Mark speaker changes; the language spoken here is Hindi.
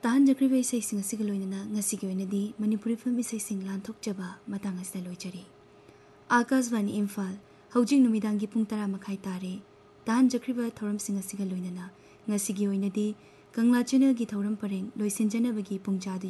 Speaker 1: ताहनजख्रिबा इसाइसिंग असिगा लोइनना ngasiगी ओइनदी मणिपुरी फिल्म इसाइसिंग लानथोकजबा मतंग असदा लोइजरी। आकाशवाणी इम्फाल हौजिंग नुमिदांगी पुंग 10 मखाई तारे। ताहनजख्रिबा थौरमसिंग असिगा लोइनना ngasiगी ओइनदी कंगला चैनल की थौरम परेंग लोइसिनजनबगी पुंगजादु